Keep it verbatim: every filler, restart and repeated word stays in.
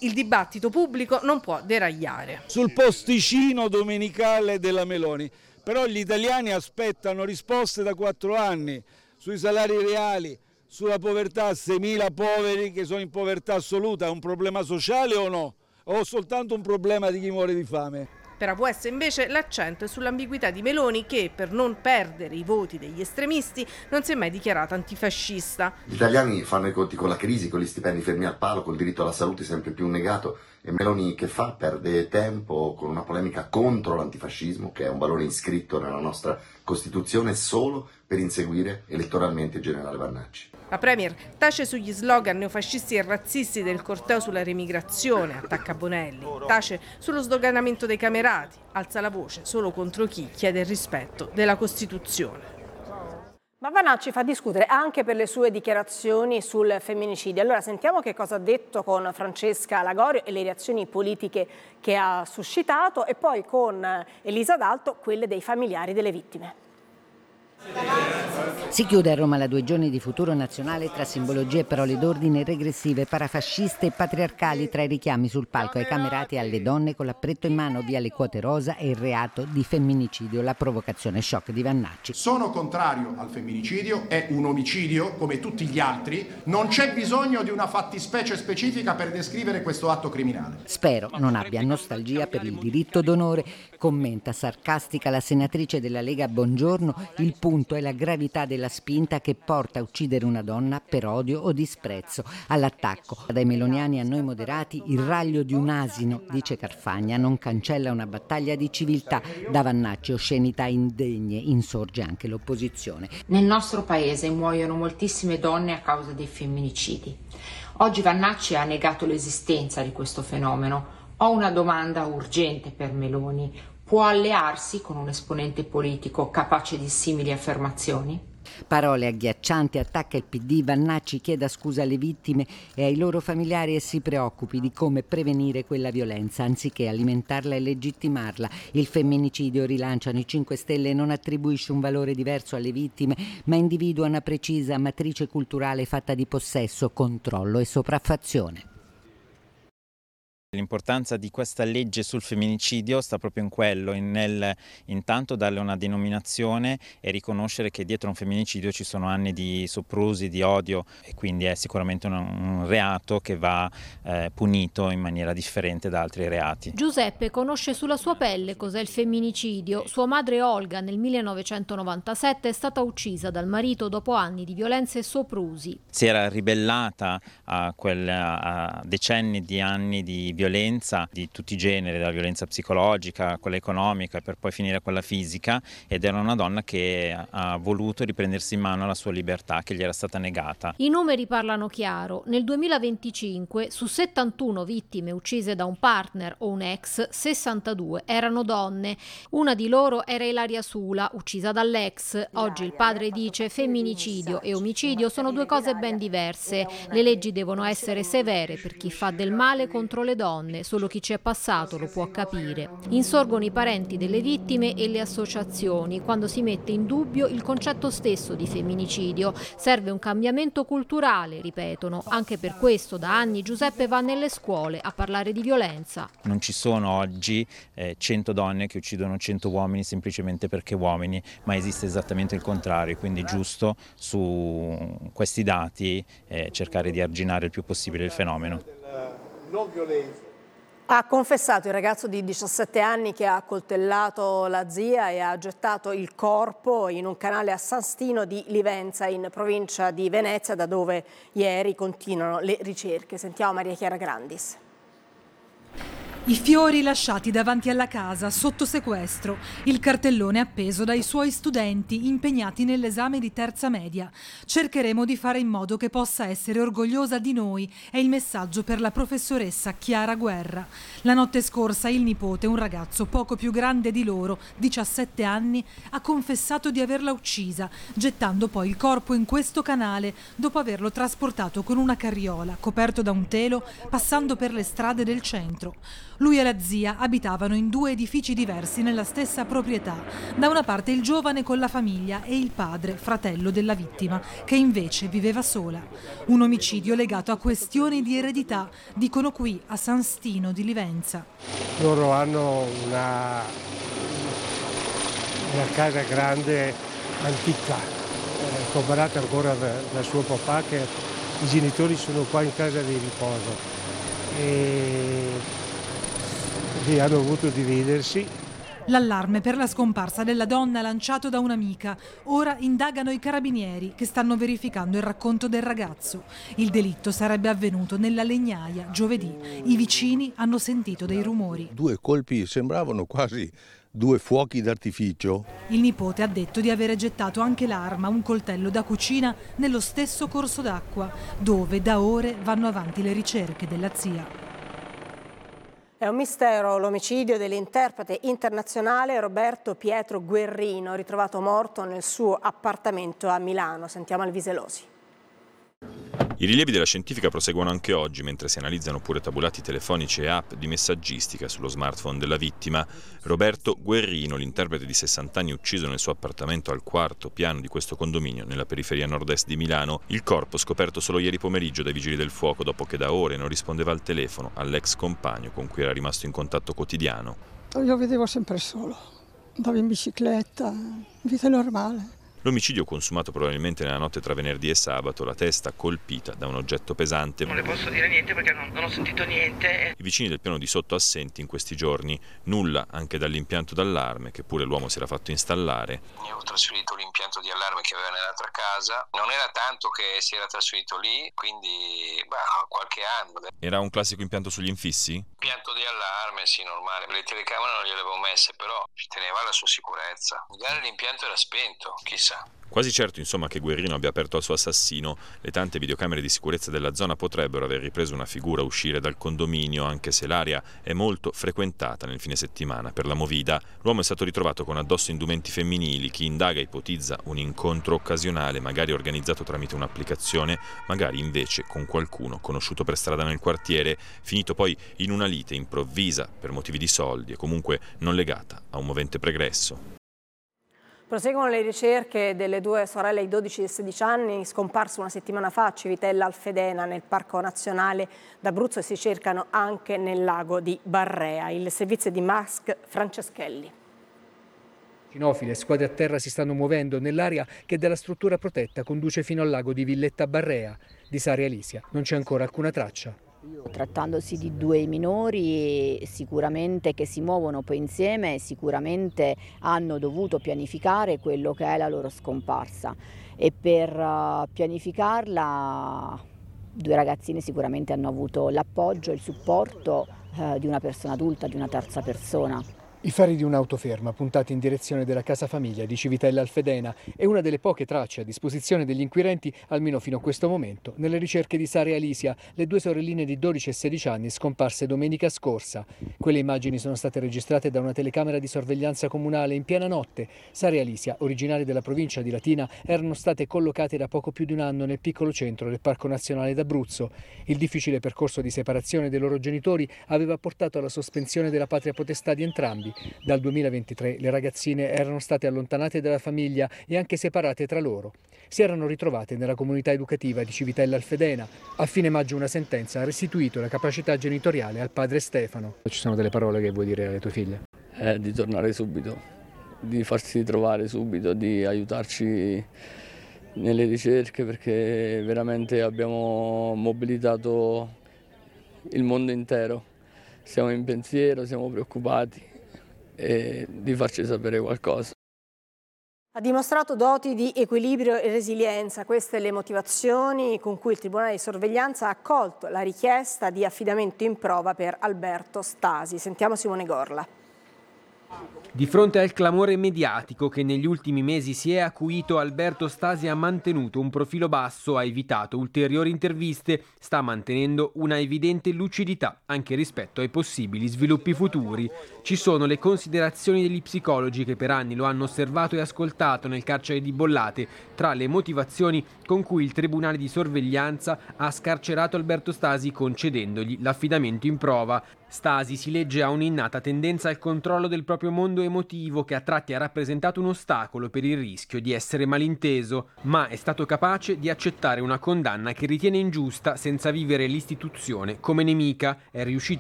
il dibattito pubblico non può deragliare. Sul posticino domenicale della Meloni, però gli italiani aspettano risposte da quattro anni sui salari reali, sulla povertà, seimila poveri che sono in povertà assoluta, è un problema sociale o no? O soltanto un problema di chi muore di fame? Per A V S invece l'accento è sull'ambiguità di Meloni che, per non perdere i voti degli estremisti, non si è mai dichiarata antifascista. Gli italiani fanno i conti con la crisi, con gli stipendi fermi al palo, col diritto alla salute sempre più negato, e Meloni che fa? Perde tempo con una polemica contro l'antifascismo, che è un valore iscritto nella nostra Costituzione, solo per inseguire elettoralmente il generale Vannacci. La Premier tace sugli slogan neofascisti e razzisti del corteo sulla remigrazione, attacca Bonelli, tace sullo sdoganamento dei camerati, alza la voce solo contro chi chiede il rispetto della Costituzione. Ma Vannacci fa discutere anche per le sue dichiarazioni sul femminicidio. Allora sentiamo che cosa ha detto con Francesca Lagorio e le reazioni politiche che ha suscitato, e poi con Elisa D'Alto quelle dei familiari delle vittime. Si chiude a Roma la due giorni di Futuro Nazionale tra simbologie e parole d'ordine regressive, parafasciste e patriarcali, tra i richiami sul palco ai camerati e alle donne con l'appretto in mano via le quote rosa e il reato di femminicidio, la provocazione shock di Vannacci. Sono contrario al femminicidio, è un omicidio come tutti gli altri, non c'è bisogno di una fattispecie specifica per descrivere questo atto criminale. Spero non abbia nostalgia per il diritto d'onore, commenta sarcastica la senatrice della Lega Bongiorno. Il punto è la gravità della spinta che porta a uccidere una donna per odio o disprezzo. All'attacco dai meloniani a noi moderati, il raglio di un asino, dice Carfagna, non cancella una battaglia di civiltà. Da Vannacci oscenità indegne insorge anche l'opposizione. Nel nostro paese muoiono moltissime donne a causa dei femminicidi. Oggi Vannacci ha negato l'esistenza di questo fenomeno. Ho una domanda urgente per Meloni. Può allearsi con un esponente politico capace di simili affermazioni? Parole agghiaccianti, attacca il P D, Vannacci chieda scusa alle vittime e ai loro familiari e si preoccupi di come prevenire quella violenza anziché alimentarla e legittimarla. Il femminicidio, rilanciano i cinque Stelle, non attribuisce un valore diverso alle vittime, ma individua una precisa matrice culturale fatta di possesso, controllo e sopraffazione. L'importanza di questa legge sul femminicidio sta proprio in quello, in nel intanto darle una denominazione e riconoscere che dietro un femminicidio ci sono anni di soprusi, di odio, e quindi è sicuramente un, un reato che va eh, punito in maniera differente da altri reati. Giuseppe conosce sulla sua pelle cos'è il femminicidio. Sua madre Olga nel millenovecentonovantasette è stata uccisa dal marito dopo anni di violenze e soprusi. Si era ribellata a, quel, a decenni di anni di violenza di tutti i generi, dalla violenza psicologica, quella economica e per poi finire quella fisica, ed era una donna che ha voluto riprendersi in mano la sua libertà che gli era stata negata. I numeri parlano chiaro. Nel duemilaventicinque su settantuno vittime uccise da un partner o un ex, sessantadue erano donne. Una di loro era Ilaria Sula, uccisa dall'ex. Oggi il padre dice femminicidio e omicidio sono due cose ben diverse. Le leggi devono essere severe per chi fa del male contro le donne. Solo chi ci è passato lo può capire. Insorgono i parenti delle vittime e le associazioni quando si mette in dubbio il concetto stesso di femminicidio. Serve un cambiamento culturale, ripetono. Anche per questo da anni Giuseppe va nelle scuole a parlare di violenza. Non ci sono oggi eh, cento donne che uccidono cento uomini semplicemente perché uomini, ma esiste esattamente il contrario, quindi è giusto su questi dati eh, cercare di arginare il più possibile il fenomeno. Ha confessato il ragazzo di diciassette anni che ha accoltellato la zia e ha gettato il corpo in un canale a San Stino di Livenza, in provincia di Venezia, da dove ieri continuano le ricerche. Sentiamo Maria Chiara Grandis. I fiori lasciati davanti alla casa sotto sequestro, il cartellone appeso dai suoi studenti impegnati nell'esame di terza media. Cercheremo di fare in modo che possa essere orgogliosa di noi, è il messaggio per la professoressa Chiara Guerra. La notte scorsa il nipote, un ragazzo poco più grande di loro, diciassette anni, ha confessato di averla uccisa, gettando poi il corpo in questo canale dopo averlo trasportato con una carriola, coperto da un telo, passando per le strade del centro. Lui e la zia abitavano in due edifici diversi nella stessa proprietà. Da una parte il giovane con la famiglia e il padre, fratello della vittima, che invece viveva sola. Un omicidio legato a questioni di eredità, dicono qui a San Stino di Livenza. Loro hanno una, una casa grande, antica, eh, comprata ancora da, da suo papà, che i genitori sono qua in casa di riposo e, e hanno dovuto dividersi. L'allarme per la scomparsa della donna lanciato da un'amica. Ora indagano i carabinieri che stanno verificando il racconto del ragazzo. Il delitto sarebbe avvenuto nella legnaia giovedì. I vicini hanno sentito dei rumori. Due colpi sembravano quasi due fuochi d'artificio. Il nipote ha detto di avere gettato anche l'arma, un coltello da cucina, nello stesso corso d'acqua, dove da ore vanno avanti le ricerche della zia. È un mistero l'omicidio dell'interprete internazionale Roberto Pietro Guerrino, ritrovato morto nel suo appartamento a Milano. Sentiamo Alviselosi. I rilievi della scientifica proseguono anche oggi, mentre si analizzano pure tabulati telefonici e app di messaggistica sullo smartphone della vittima. Roberto Guerrino, l'interprete di sessanta anni ucciso nel suo appartamento al quarto piano di questo condominio nella periferia nord-est di Milano. Il corpo scoperto solo ieri pomeriggio dai vigili del fuoco dopo che da ore non rispondeva al telefono all'ex compagno con cui era rimasto in contatto quotidiano. Io lo vedevo sempre solo, andavo in bicicletta, vita normale. L'omicidio consumato probabilmente nella notte tra venerdì e sabato, la testa colpita da un oggetto pesante. Non le posso dire niente perché non, non ho sentito niente. I vicini del piano di sotto assenti in questi giorni, nulla anche dall'impianto d'allarme che pure l'uomo si era fatto installare. Io ho trasferito l'impianto di allarme che aveva nell'altra casa, non era tanto che si era trasferito lì, quindi beh, qualche anno. Era un classico impianto sugli infissi? Impianto di allarme, sì, normale. Le telecamere non gliele avevo messe, però ci teneva la sua sicurezza. Magari l'impianto era spento, chissà. Quasi certo insomma che Guerrino abbia aperto al suo assassino. Le tante videocamere di sicurezza della zona potrebbero aver ripreso una figura uscire dal condominio, anche se l'area è molto frequentata nel fine settimana per la movida. L'uomo è stato ritrovato con addosso indumenti femminili. Chi indaga ipotizza un incontro occasionale, magari organizzato tramite un'applicazione, magari invece con qualcuno conosciuto per strada nel quartiere, finito poi in una lite improvvisa per motivi di soldi e comunque non legata a un movente pregresso. Proseguono le ricerche delle due sorelle di dodici e sedici anni scomparse una settimana fa a Civitella Alfedena nel Parco Nazionale d'Abruzzo e si cercano anche nel lago di Barrea. Il servizio di Max Franceschelli. Cinofile e squadre a terra si stanno muovendo nell'area che dalla struttura protetta conduce fino al lago di Villetta Barrea. Di Saria Elisia non c'è ancora alcuna traccia. Trattandosi di due minori sicuramente che si muovono poi insieme, sicuramente hanno dovuto pianificare quello che è la loro scomparsa e per pianificarla due ragazzine sicuramente hanno avuto l'appoggio e il supporto eh, di una persona adulta, di una terza persona. I fari di un'auto ferma puntati in direzione della casa famiglia di Civitella Alfedena è una delle poche tracce a disposizione degli inquirenti, almeno fino a questo momento, nelle ricerche di Saria Elisia, le due sorelline di dodici e sedici anni scomparse domenica scorsa. Quelle immagini sono state registrate da una telecamera di sorveglianza comunale in piena notte. Saria Elisia, originarie della provincia di Latina, erano state collocate da poco più di un anno nel piccolo centro del Parco Nazionale d'Abruzzo. Il difficile percorso di separazione dei loro genitori aveva portato alla sospensione della patria potestà di entrambi. Dal duemilaventitré le ragazzine erano state allontanate dalla famiglia e anche separate tra loro. Si erano ritrovate nella comunità educativa di Civitella Alfedena. A fine maggio una sentenza ha restituito la capacità genitoriale al padre Stefano. Ci sono delle parole che vuoi dire alle tue figlie? Eh, di tornare subito, di farsi trovare subito, di aiutarci nelle ricerche perché veramente abbiamo mobilitato il mondo intero. Siamo in pensiero, siamo preoccupati. E di farci sapere qualcosa. Ha dimostrato doti di equilibrio e resilienza, queste le motivazioni con cui il Tribunale di Sorveglianza ha accolto la richiesta di affidamento in prova per Alberto Stasi. Sentiamo Simone Gorla. Di fronte al clamore mediatico che negli ultimi mesi si è acuito, Alberto Stasi ha mantenuto un profilo basso, ha evitato ulteriori interviste, sta mantenendo una evidente lucidità anche rispetto ai possibili sviluppi futuri. Ci sono le considerazioni degli psicologi che per anni lo hanno osservato e ascoltato nel carcere di Bollate, tra le motivazioni con cui il Tribunale di sorveglianza ha scarcerato Alberto Stasi concedendogli l'affidamento in prova. Stasi, si legge, ha un'innata tendenza al controllo del proprio mondo emotivo che a tratti ha rappresentato un ostacolo per il rischio di essere malinteso, ma è stato capace di accettare una condanna che ritiene ingiusta senza vivere l'istituzione come nemica. È riuscito